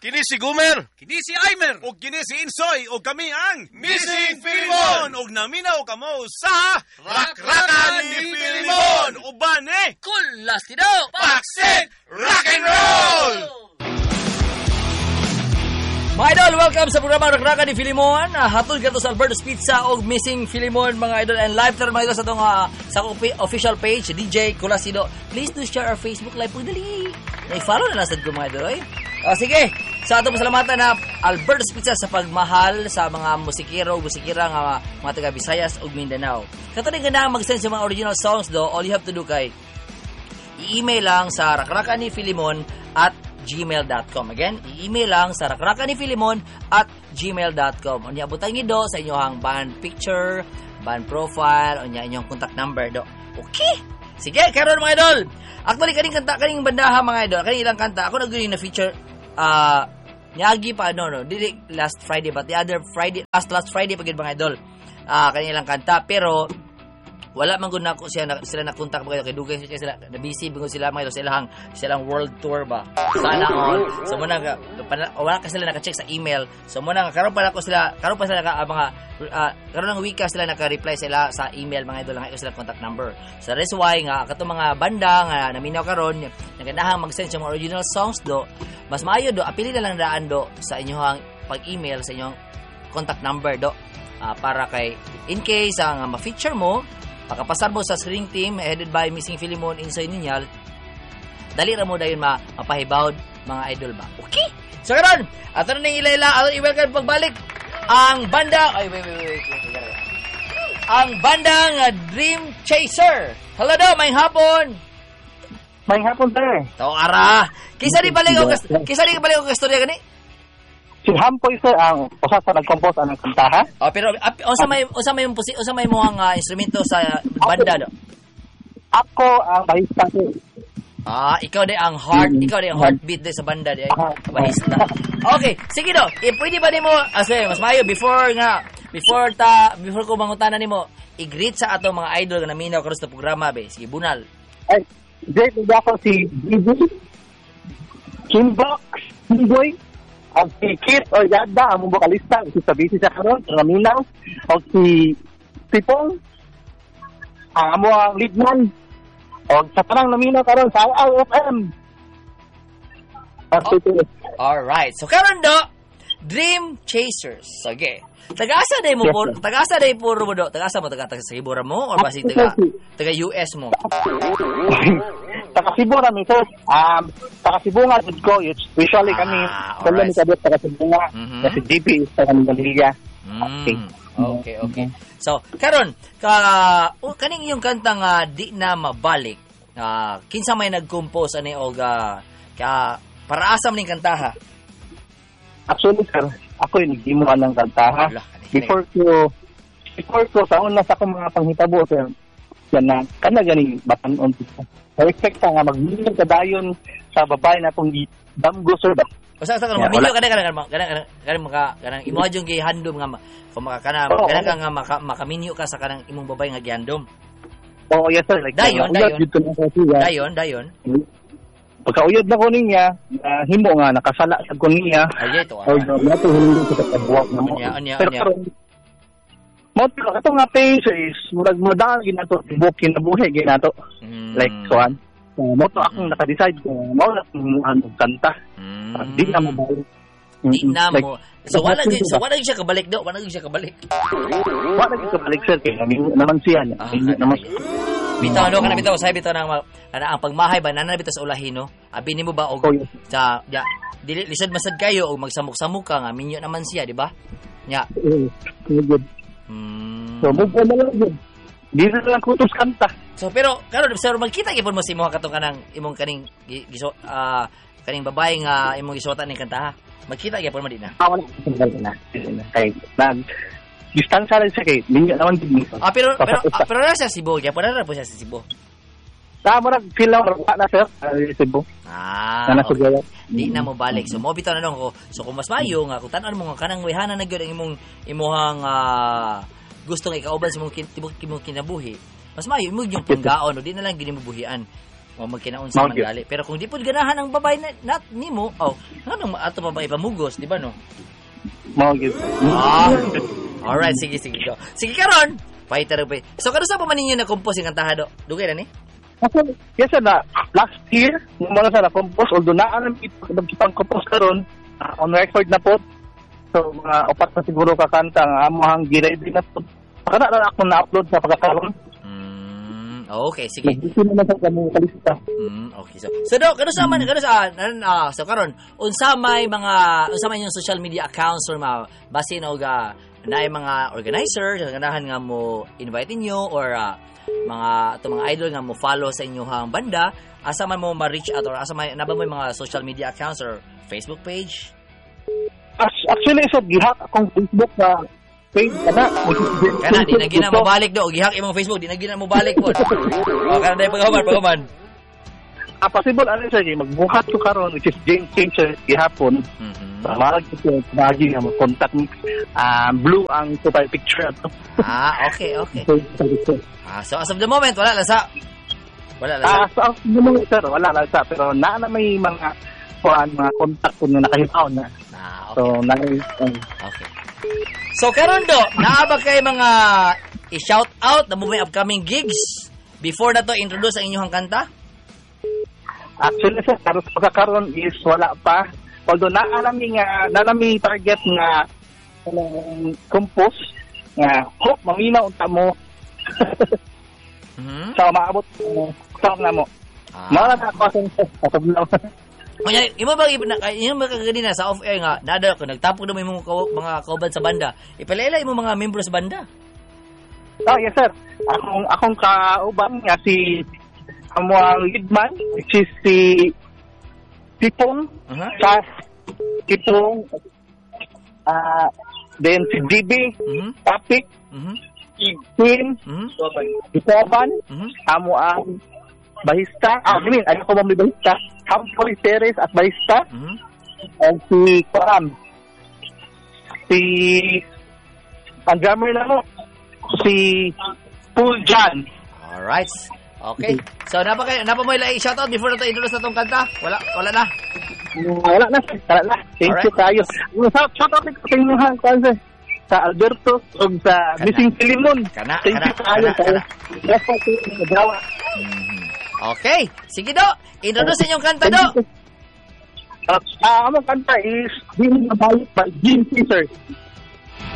Kini si Gumer. Kini si Aimer. O kini si Insoy. O kami ang Missing Filimon. Og naminaw kamo sa Rakrakan ni Filimon. Uban Cool, lastido. Paksit Rock and Roll! Mga idol, welcome sa programa Rakrakan ni Filimon. Hatol ka to sa Alberto's Pizza o Missing Filimon, mga idol. And live tayo mga idol sa itong sa official page, DJ Colasido. Please do share our Facebook live. Pagdali. I-follow na lasad ko mga idol. Sige, sa atong pasalamatan na Alberto's Pizza sa pagmahal sa mga musikero, musikira nga mga taga Visayas ug Mindanao. Katong ganda mag-send sa mga original songs do, all you have to do kay i-email lang sa rakrakannifilimon@gmail.com. Again, i-email lang sa rakrakannifilimon@gmail.com. Unya butang niyo sa inyong band picture, band profile, unya inyong contact number do. Okay. Sige, karon mga idol. Actually kaning kanta kaning bandaha mga idol, kaning ilang kanta ako naguni na feature nyagi pa no dili last Friday but the other Friday last Friday pagid mga idol kanilang kanta pero wala man gud nako sila na contact mga kay dugay sila na busy bingod sila mga silang world tour ba sana all so muna wala ka sila naka-check sa email so muna karon pa sila mga karon ng wika sila naka-reply sila sa email mga idol nga sila contact number so that's why nga kato mga banda nga naminaw karon nagandahang mag-send sa mga original songs do mas maayo do apili na lang daan do sa inyong pag-email sa inyong contact number do para kay in case nga ma-feature mo pagkapasar mo sa string team headed by Missing Filimon Insoy Ninyal dali ra mo dayon mapahibawd mga idol ba okay so karon ato na ning ilayla ato i-welcome pagbalik ang banda wait ang bandang Dream Chaser. Hello do may hapon sir. To ara kisa di balik og istorya gani Si Hampoy sir ang usa sa nag-compose ang kanta ha. Pero unsa may mo ang instrumento sa banda do? Ako ang bahista sir. Ikaw di ang heartbeat di sa banda di bahista. Okay, sige do. Pwede ba nimo mas maayo before ko mangutana nimo i-greet sa ato mga idol nga naminaw karon sa programa be. Sige bunal. Ay, great ako si BB. Kimbox, Boy. Og si Kit o Yada, ang vokalista, si Sabisi sa karon, Raminaw, o si Tipong, ang amo ang leadman, o sa tanang naminaw karon sa IFM. Alright, so karon do, Dream Chasers. Sige. Tagaasa day mo mo do. Tagaasa mo taga Cebu mo or basi taga US mo. Taga Cebu ra mi sir. Taga Cebu nga jud ko. Usually kami kulo ni kadto taga Cebu nga. Kasi DP taga Manila. Okay. So, karon kaning yung kanta nga di na mabalik. Kinsa may nag-compose ani og para asam ning kanta ha. Actually sir, ako yung nag-imuan ng kanta ha. Before ko sa una sa akong mga panghitabo sir, yan na, ganing batanon dito. I expect nga mag-million kadayon sa babae na itong damgo sir ba? Basta ka mamilyo kanang imo jung gihandom nga kung makaminyo ka sa kanang imong babae nga gihandom. Oh yes sir, like dayon. Pagkauyod na ko niya, himo nga nakasala sa ko niya. Ay to. Or nato hindi ko sa buwak na mo. Pero mo kato nga page is murag modal ginato buwak kinabuhi ginato. Like kuan. Mo to akong naka-decide kung mao na ang kanta. Di na mo. Di na mo. So wala siya kabalik do, wala siya kabalik sir kay naman siya. Naman bitaw sabi bitaw nang ang pagmahay ba nanan bitaw sa ulahin no. Abi nimo ba og sa dili lisod masad kayo og magsamok-samok ka nga minyo naman siya, di ba? Nya. Good. So mo na lang good. Di na lang kutos kanta. So pero karon sir magkita gyud mo si mo katong kanang imong kaning kaning babae nga imong gisuotan ning kanta ha. Magkita gyud mo di na. Wala na. Kay distansya lang siya kay minyo naman din. Pero na siya Cebu, kaya para na po siya sa Cebu. Tama na feel lang na sir, Cebu. Okay. Di na mo balik. So mo bitaw na lang ko. So kung mas mayo nga kung tan-an mo nga kanang wehana na gyud ang imong gustong ikauban sa imong kinabuhi. Mas mayo mo yung panggaon, di na lang gini mo buhian. O magkinaunsa man Mao gyud. gali. Pero kung di po ganahan ang babae na nimo, ano ato pa ba ipamugos, di ba no? Mao gyud. Alright, sige go. Sige karon. Paita ra pa. So kano sa pa man ninyo na compose ang kantaha do? Dugay na ni? Kasi yes na last year mga sa na-compose although naalam magkipang compose karon on record na po. So mga upat na siguro ka kanta nga among gi-ready na po. Kana na ako na-upload sa pagkakaroon. Okay, sige. Dito naman sa kanang kalista. Okay. So do kano sa so karon unsa may yung social media accounts or basin og naay mga organizer nga ganahan nga mo invite inyo or mga idol nga mo follow sa inyong banda, asa man mo ma-reach out or asa man naba mo yung mga social media accounts or Facebook page? Actually so gihak akong Facebook na page kana di na gina mabalik do gihak imong Facebook di na gina mabalik po. Kana day paghuman. Possible ano sa magbuhat ko karon which is James Changer gihapon. Marag ko bagi nga contact me. Blue ang profile picture ato. Okay. So as of the moment wala lang sa. So as of the moment sir wala lang sa pero na may mga contact ko na nakahibaw na. So okay. So karon do, naa ba kay mga i-shout out na may upcoming gigs before na to introduce ang inyong kanta? Actually sir, karon sa pagkakaroon is wala pa. Although naalami target nga compose nga hope maminaw unta mo. So maabot song na mo. Mara na ako sa Kunya, imo ba kanina sa off air nga nada ko nagtapok na mo mga kauban sa banda. Ipalaila imo mga membro sa banda. Yes sir. Akong kauban nga si ang lead man which is si Tipong Tipong then si DB Topic si Queen Itoban amo ang bahista ano ko bang bahista Humphrey Perez at bahista and si Koram si ang drummer na mo si Paul John. Alright. Okay. So napa mo ilay shoutout before na to introduce na tong kanta? Wala na. Wala na. Thank you kayo. Shoutout ko sa inyo kanse sa Alberto o sa Missing Filimon. Thank you kayo. Yes po sa Dawa. Okay. Sige do. Introduce inyong kanta do. Among kanta is Being About by Jim Caesar.